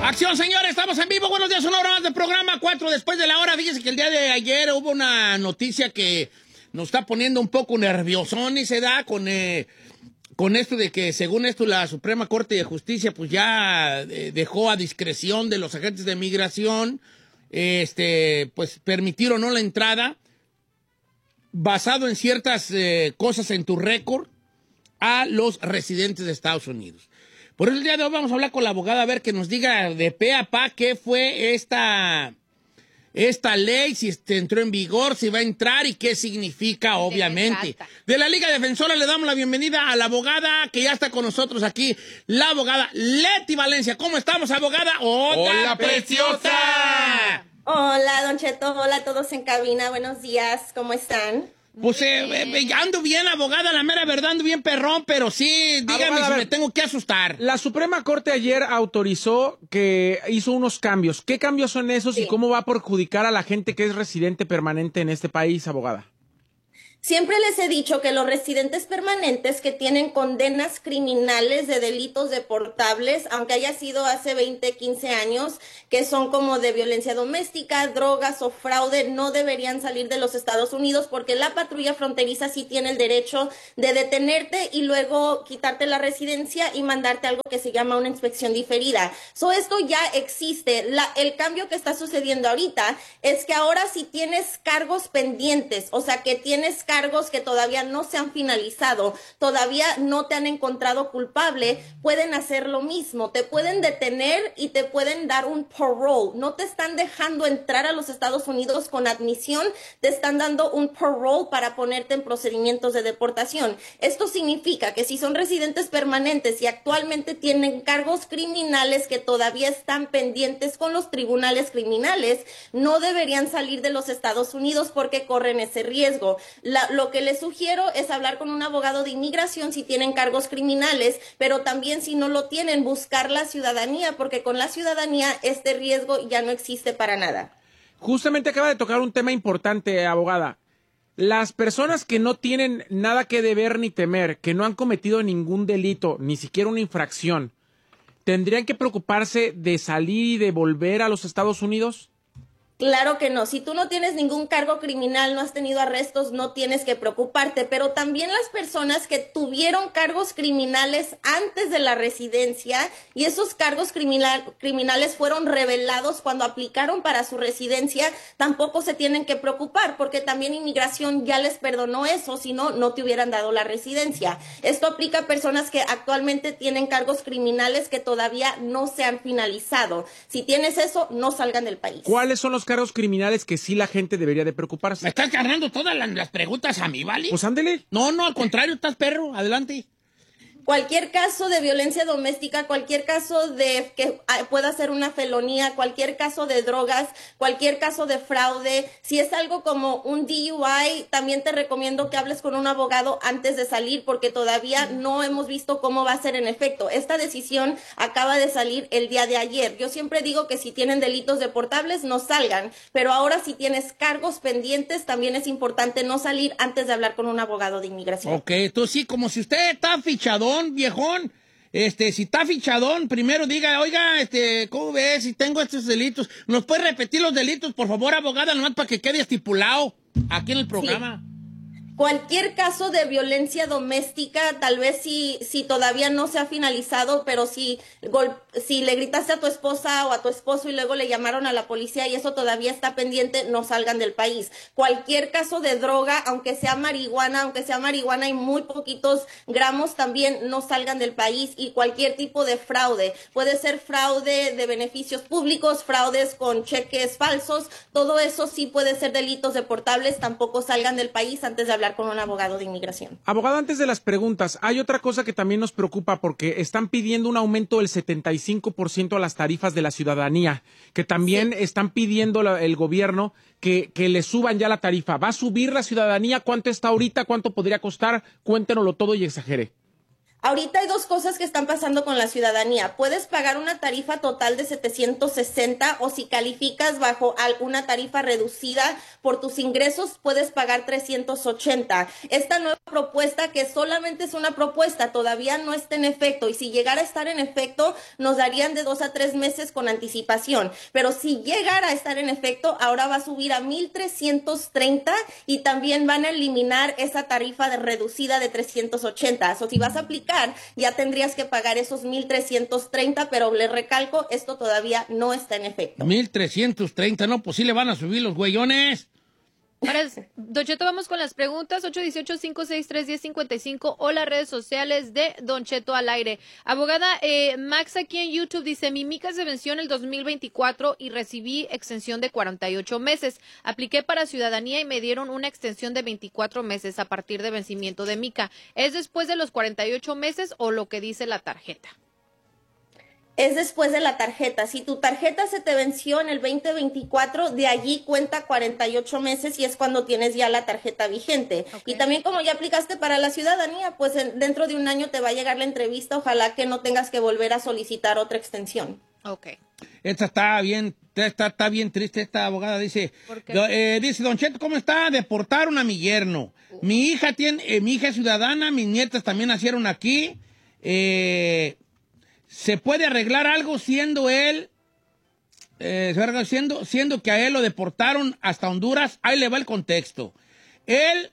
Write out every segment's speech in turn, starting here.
Acción, señores, estamos en vivo. Buenos días, una hora más de programa, 4 después de la hora. Fíjense que el día de ayer hubo una noticia que nos está poniendo un poco nerviosón y se da con esto de que, según esto, la Suprema Corte de Justicia pues ya dejó a discreción de los agentes de migración, pues permitir o no la entrada basado en ciertas cosas en tu récord a los residentes de Estados Unidos. Por eso el día de hoy vamos a hablar con la abogada a ver que nos diga de pe a pa qué fue esta ley, si entró en vigor, si va a entrar y qué significa, obviamente. De la Liga Defensora le damos la bienvenida a la abogada que ya está con nosotros aquí, la abogada Leti Valencia. ¿Cómo estamos, abogada? ¡Hola, preciosa! Hola, Don Cheto. Hola a todos en cabina. Buenos días. ¿Cómo están? Pues ando bien, abogada, la mera verdad, ando bien perrón, pero sí, dígame abogada, si me tengo que asustar. La Suprema Corte ayer autorizó que hizo unos cambios. ¿Qué cambios son esos y cómo va a perjudicar a la gente que es residente permanente en este país, abogada? Siempre les he dicho que los residentes permanentes que tienen condenas criminales de delitos deportables, aunque haya sido hace 20, 15 años, que son como de violencia doméstica, drogas o fraude, no deberían salir de los Estados Unidos porque la patrulla fronteriza sí tiene el derecho de detenerte y luego quitarte la residencia y mandarte algo que se llama una inspección diferida. Esto ya existe. El cambio que está sucediendo ahorita es que ahora si tienes cargos pendientes, o sea que tienes cargos que todavía no se han finalizado, todavía no te han encontrado culpable, pueden hacer lo mismo, te pueden detener y te pueden dar un parole, no te están dejando entrar a los Estados Unidos con admisión, te están dando un parole para ponerte en procedimientos de deportación. Esto significa que si son residentes permanentes y actualmente tienen cargos criminales que todavía están pendientes con los tribunales criminales, no deberían salir de los Estados Unidos porque corren ese riesgo. Lo que les sugiero es hablar con un abogado de inmigración si tienen cargos criminales, pero también si no lo tienen, buscar la ciudadanía, porque con la ciudadanía este riesgo ya no existe para nada. Justamente acaba de tocar un tema importante, abogada. Las personas que no tienen nada que deber ni temer, que no han cometido ningún delito, ni siquiera una infracción, ¿tendrían que preocuparse de salir y de volver a los Estados Unidos? Claro que no. Si tú no tienes ningún cargo criminal, no has tenido arrestos, no tienes que preocuparte. Pero también las personas que tuvieron cargos criminales antes de la residencia y esos cargos criminales fueron revelados cuando aplicaron para su residencia, tampoco se tienen que preocupar porque también inmigración ya les perdonó eso, si no, no te hubieran dado la residencia. Esto aplica a personas que actualmente tienen cargos criminales que todavía no se han finalizado. Si tienes eso, no salgan del país. ¿Cuáles son los cargos criminales que sí la gente debería de preocuparse? ¿Me estás cargando todas las preguntas a mí, ¿vale? Pues ándele. No, al contrario, estás perro, adelante. Cualquier caso de violencia doméstica, cualquier caso de que pueda ser una felonía, cualquier caso de drogas, cualquier caso de fraude, si es algo como un DUI, también te recomiendo que hables con un abogado antes de salir porque todavía no hemos visto cómo va a ser en efecto. Esta decisión acaba de salir el día de ayer. Yo siempre digo que si tienen delitos deportables no salgan, pero ahora si tienes cargos pendientes también es importante no salir antes de hablar con un abogado de inmigración. Ok, entonces sí, como si usted está fichadón, viejón, si está fichadón, primero diga, oiga, ¿cómo ves? Si tengo estos delitos, ¿nos puede repetir los delitos, por favor, abogada, nomás para que quede estipulado aquí en el programa? Sí. Cualquier caso de violencia doméstica, tal vez si todavía no se ha finalizado, pero si le gritaste a tu esposa o a tu esposo y luego le llamaron a la policía y eso todavía está pendiente, no salgan del país. Cualquier caso de droga, aunque sea marihuana y muy poquitos gramos, también no salgan del país. Y cualquier tipo de fraude, puede ser fraude de beneficios públicos, fraudes con cheques falsos, todo eso sí puede ser delitos deportables, tampoco salgan del país antes de hablar con un abogado de inmigración. Abogado, antes de las preguntas, hay otra cosa que también nos preocupa porque están pidiendo un aumento del 75% a las tarifas de la ciudadanía, que también están pidiendo el gobierno que le suban ya la tarifa. ¿Va a subir la ciudadanía? ¿Cuánto está ahorita? ¿Cuánto podría costar? Cuéntenoslo todo y exagere. Ahorita hay dos cosas que están pasando con la ciudadanía. Puedes pagar una tarifa total de 760 o si calificas bajo alguna tarifa reducida por tus ingresos, puedes pagar 380. Esta nueva propuesta, que solamente es una propuesta, todavía no está en efecto y si llegara a estar en efecto, nos darían de 2 a 3 meses con anticipación. Pero si llegara a estar en efecto, ahora va a subir a 1,330 y también van a eliminar esa tarifa reducida de 380. O si vas a aplicar, ya tendrías que pagar esos 1,330, pero le recalco, esto todavía no está en efecto. 1,330, no, pues sí le van a subir los güeyones. Don Cheto, vamos con las preguntas, 818-563-1055 o las redes sociales de Don Cheto al aire. Abogada, Max aquí en YouTube dice, mi mica se venció en el 2024 y recibí extensión de 48 meses. Apliqué para ciudadanía y me dieron una extensión de 24 meses a partir de vencimiento de mica. ¿Es después de los 48 meses o lo que dice la tarjeta? Es después de la tarjeta. Si tu tarjeta se te venció en el 2024, de allí cuenta 48 meses y es cuando tienes ya la tarjeta vigente. Okay. Y también como ya aplicaste para la ciudadanía, pues dentro de un año te va a llegar la entrevista. Ojalá que no tengas que volver a solicitar otra extensión. Ok. Esta está bien triste esta abogada. Dice, dice, Don Cheto, ¿cómo está? Deportaron a mi yerno. Mi hija es ciudadana, mis nietas también nacieron aquí. ¿Se puede arreglar algo siendo él, siendo que a él lo deportaron hasta Honduras? Ahí le va el contexto. Él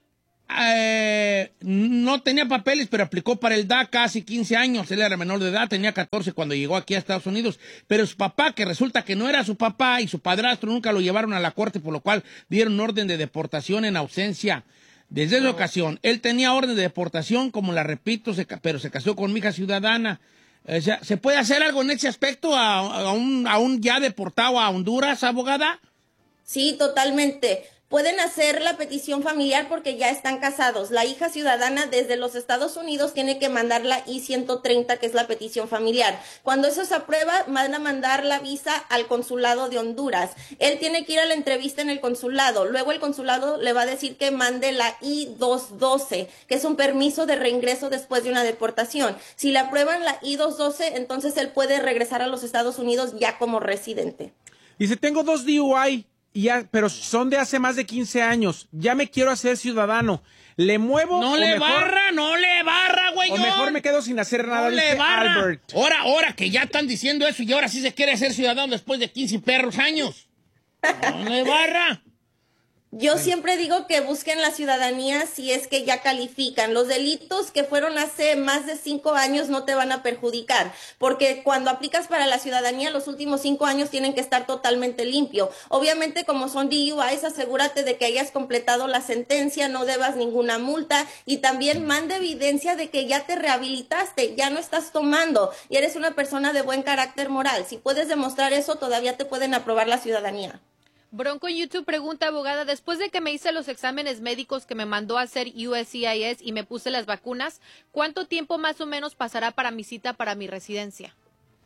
no tenía papeles, pero aplicó para el DACA hace 15 años. Él era menor de edad, tenía 14 cuando llegó aquí a Estados Unidos. Pero su papá, que resulta que no era su papá, y su padrastro nunca lo llevaron a la corte, por lo cual dieron orden de deportación en ausencia. Desde esa ocasión, él tenía orden de deportación, como la repito, pero se casó con mi hija ciudadana. O sea, ¿se puede hacer algo en ese aspecto a un ya deportado a Honduras, abogada? Sí, totalmente. Pueden hacer la petición familiar porque ya están casados. La hija ciudadana desde los Estados Unidos tiene que mandar la I-130, que es la petición familiar. Cuando eso se aprueba, van a mandar la visa al consulado de Honduras. Él tiene que ir a la entrevista en el consulado. Luego el consulado le va a decir que mande la I-212, que es un permiso de reingreso después de una deportación. Si le aprueban la I-212, entonces él puede regresar a los Estados Unidos ya como residente. Dice, tengo 2 DUI. Pero son de hace más de 15 años. Ya me quiero hacer ciudadano. ¿Le muevo? No le barra, güey. O mejor me quedo sin hacer nada. No le barra. Albert. Ahora que ya están diciendo eso y ahora sí se quiere hacer ciudadano después de 15 perros años. No le barra. Yo siempre digo que busquen la ciudadanía si es que ya califican. Los delitos que fueron hace más de 5 años no te van a perjudicar, porque cuando aplicas para la ciudadanía, los últimos 5 años tienen que estar totalmente limpio. Obviamente, como son DUIs, asegúrate de que hayas completado la sentencia, no debas ninguna multa y también manda evidencia de que ya te rehabilitaste, ya no estás tomando y eres una persona de buen carácter moral. Si puedes demostrar eso, todavía te pueden aprobar la ciudadanía. Bronco en YouTube pregunta, abogada, después de que me hice los exámenes médicos que me mandó a hacer USCIS y me puse las vacunas, ¿cuánto tiempo más o menos pasará para mi cita para mi residencia?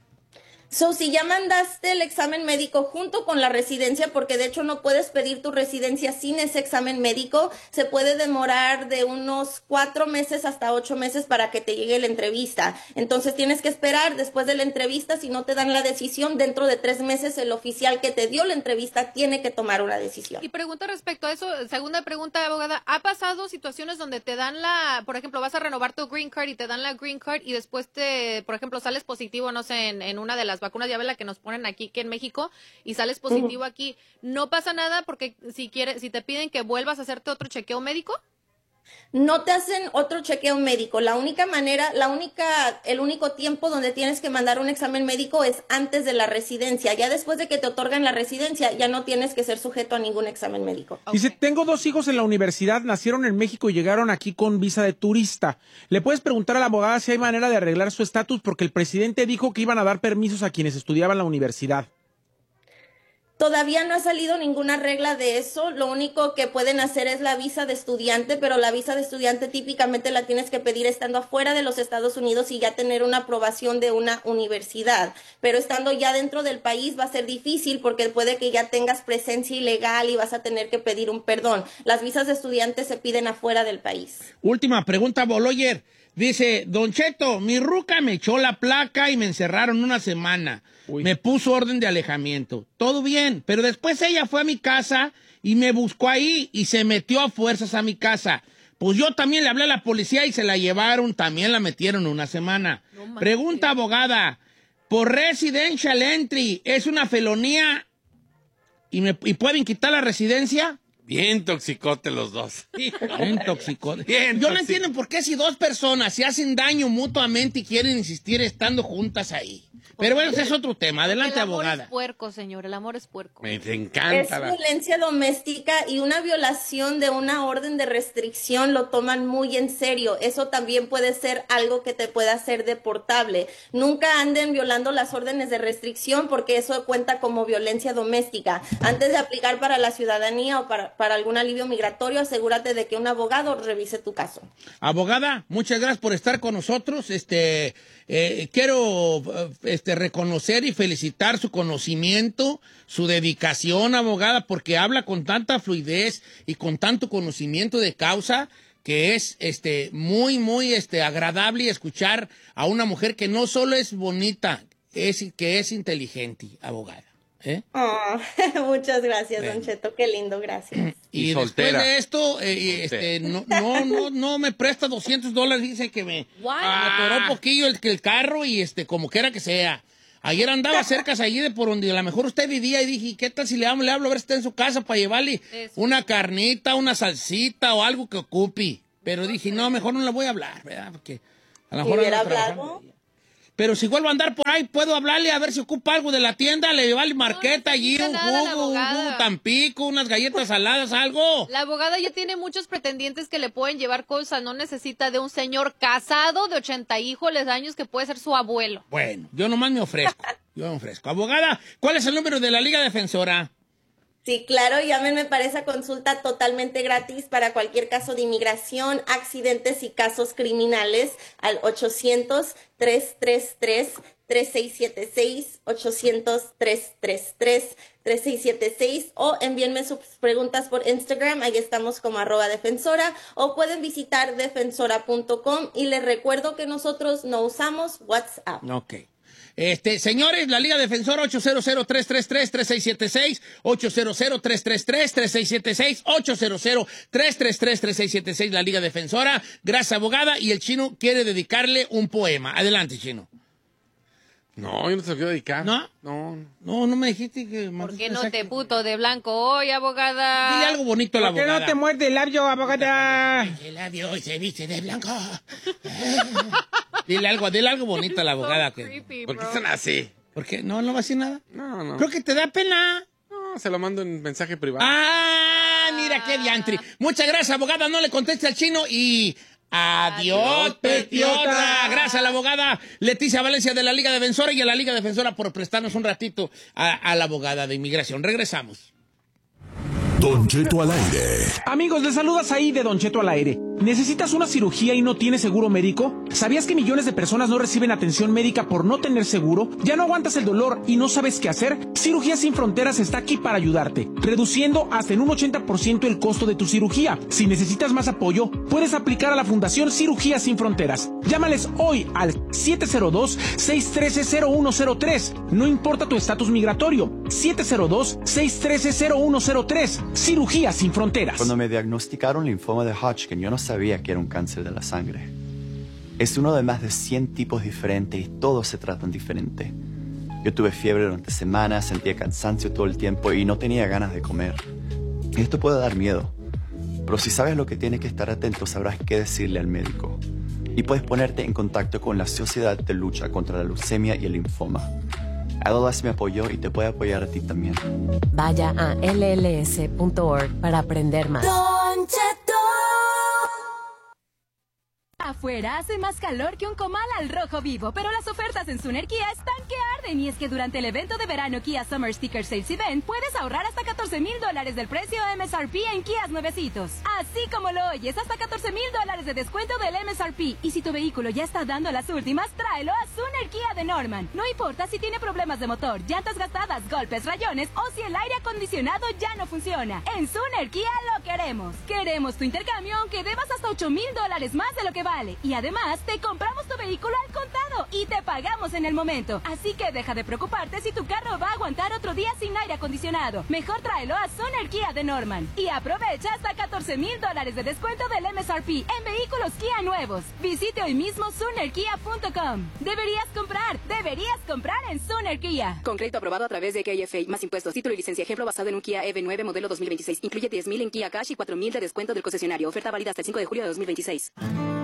Si ya mandaste el examen médico junto con la residencia, porque de hecho no puedes pedir tu residencia sin ese examen médico, se puede demorar de unos 4 meses hasta 8 meses para que te llegue la entrevista. Entonces tienes que esperar después de la entrevista. Si no te dan la decisión, dentro de 3 meses el oficial que te dio la entrevista tiene que tomar una decisión. Y pregunta respecto a eso, segunda pregunta, abogada, ¿ha pasado situaciones donde te dan por ejemplo, vas a renovar tu green card y te dan la green card y después por ejemplo, sales positivo, no sé, en una de las vacunas, ya ves la que nos ponen aquí que en México, y sales positivo aquí, ¿no pasa nada porque si te piden que vuelvas a hacerte otro chequeo médico? No te hacen otro chequeo médico. El único tiempo donde tienes que mandar un examen médico es antes de la residencia. Ya después de que te otorgan la residencia, ya no tienes que ser sujeto a ningún examen médico. Okay. Dice, tengo 2 hijos en la universidad, nacieron en México y llegaron aquí con visa de turista. ¿Le puedes preguntar a la abogada si hay manera de arreglar su estatus? Porque el presidente dijo que iban a dar permisos a quienes estudiaban en la universidad. Todavía no ha salido ninguna regla de eso. Lo único que pueden hacer es la visa de estudiante, pero la visa de estudiante típicamente la tienes que pedir estando afuera de los Estados Unidos y ya tener una aprobación de una universidad. Pero estando ya dentro del país va a ser difícil porque puede que ya tengas presencia ilegal y vas a tener que pedir un perdón. Las visas de estudiante se piden afuera del país. Última pregunta, Boloyer. Dice, Don Cheto, mi ruca me echó la placa y me encerraron una semana. Uy. Me puso orden de alejamiento. Todo bien, pero después ella fue a mi casa y me buscó ahí y se metió a fuerzas a mi casa. Pues yo también le hablé a la policía y se la llevaron, también la metieron una semana. No Pregunta, abogada, por residential entry, ¿es una felonía y pueden quitar la residencia? Bien toxicote los dos. Bien tóxico. Bien Yo no tóxico. entiendo por qué si dos personas se hacen daño mutuamente y quieren insistir estando juntas ahí. Pero bueno, ese es otro tema. Adelante, El amor abogada. es puerco, señor, el amor es puerco. Me Es encanta. violencia doméstica y una violación de una orden de restricción lo toman muy en serio. Eso también puede ser algo que te pueda hacer deportable. Nunca anden violando las órdenes de restricción porque eso cuenta como violencia doméstica. Antes de aplicar para la ciudadanía o para algún alivio migratorio, asegúrate de que un abogado revise tu caso. Abogada, muchas gracias por estar con nosotros. Quiero reconocer y felicitar su conocimiento, su dedicación, abogada, porque habla con tanta fluidez y con tanto conocimiento de causa que es muy, muy agradable escuchar a una mujer que no solo es bonita, que es inteligente, abogada. ¿Eh? Oh, muchas gracias, Don Cheto. Qué lindo, gracias. Y Y después soltera. de esto, no me presta $200, dice que me atoró un poquillo el carro y como quiera que sea. Ayer andaba cerca allí de por donde a lo mejor usted vivía y dije, ¿qué tal si le hablo a ver si está en su casa para llevarle una carnita, una salsita o algo que ocupe? Pero dije, no, mejor no le voy a hablar, ¿verdad? Porque a lo mejor ¿Hubiera anda trabajando. hablado? Pero si vuelvo a andar por ahí, puedo hablarle a ver si ocupa algo de la tienda, le vale marqueta allí, un jugo, Tampico, unas galletas saladas, algo. La abogada ya tiene muchos pretendientes que le pueden llevar cosas, no necesita de un señor casado de 80 hijos años que puede ser su abuelo. Bueno, yo nomás me ofrezco, Abogada, ¿cuál es el número de la Liga Defensora? Sí, claro, llámenme para esa consulta totalmente gratis para cualquier caso de inmigración, accidentes y casos criminales al 800-333-3676, 800-333-3676 o envíenme sus preguntas por Instagram, ahí estamos como @defensora o pueden visitar defensora.com y les recuerdo que nosotros no usamos WhatsApp. Ok. Señores, la Liga Defensora 800-333-3676, 800-333-3676, 800-333-3676, la Liga Defensora. Gracias, abogada. Y el Chino quiere dedicarle un poema. Adelante, Chino. No, yo no se lo quiero dedicar. ¿No? No. No me dijiste que... ¿Por qué no te puto de blanco hoy, abogada? Dile algo bonito a la ¿Por qué abogada. no te muerde el labio, abogada? El labio hoy se viste de blanco. Dile algo bonito a la abogada. ¿Por qué son así? ¿Por qué? No va a decir nada. No. Creo que te da pena. No, se lo mando en mensaje privado. Ah, mira qué diantri. Muchas gracias, abogada. No le conteste al Chino y... Adiós, petiota. Gracias a la abogada Leticia Valencia de la Liga Defensora y a la Liga Defensora por prestarnos un ratito a la abogada de inmigración. Regresamos. Don Cheto al aire. Amigos, les saludas ahí de Don Cheto al aire. ¿Necesitas una cirugía y no tienes seguro médico? ¿Sabías que millones de personas no reciben atención médica por no tener seguro? ¿Ya no aguantas el dolor y no sabes qué hacer? Cirugías Sin Fronteras está aquí para ayudarte, reduciendo hasta en un 80% el costo de tu cirugía. Si necesitas más apoyo, puedes aplicar a la Fundación Cirugías Sin Fronteras. Llámales hoy al 702-613-0103. No importa tu estatus migratorio. 702-613-0103. Cirugías Sin Fronteras. Cuando me diagnosticaron linfoma de Hodgkin, yo no sabía que era un cáncer de la sangre. Es uno de más de 100 tipos diferentes y todos se tratan diferente. Yo tuve fiebre durante semanas, sentía cansancio todo el tiempo y no tenía ganas de comer. Y esto puede dar miedo. Pero si sabes lo que tienes que estar atento, sabrás qué decirle al médico. Y puedes ponerte en contacto con la Sociedad de Lucha contra la Leucemia y el Linfoma. ALS me apoyó y te puede apoyar a ti también. Vaya a lls.org para aprender más. Don Cheto. Afuera hace más calor que un comal al rojo vivo, pero las ofertas en Sunerquía están que arden. saben, y es que durante el evento de verano Kia Summer Sticker Sales Event puedes ahorrar hasta $14,000 del precio MSRP en Kias nuevecitos. Así como lo oyes, hasta $14,000 de descuento del MSRP. Y si tu vehículo ya está dando las últimas, tráelo a Sooner Kia de Norman. No importa si tiene problemas de motor, llantas gastadas, golpes, rayones o si el aire acondicionado ya no funciona. En Sooner Kia lo queremos. Queremos tu intercambio aunque debas hasta $8,000 más de lo que vale. Y además, te compramos tu vehículo al contado y te pagamos en el momento. Así que deja de preocuparte si tu carro va a aguantar otro día sin aire acondicionado. Mejor tráelo a Sooner Kia de Norman. Y aprovecha hasta $14,000 de descuento del MSRP en vehículos Kia nuevos. Visite hoy mismo SoonerKia.com. Deberías comprar en Sooner Kia. Con crédito aprobado a través de KFA, más impuestos, título y licencia. Ejemplo basado en un Kia EV9 modelo 2026. Incluye $10,000 en Kia Cash y $4,000 de descuento del concesionario. Oferta válida hasta el 5 de julio de 2026.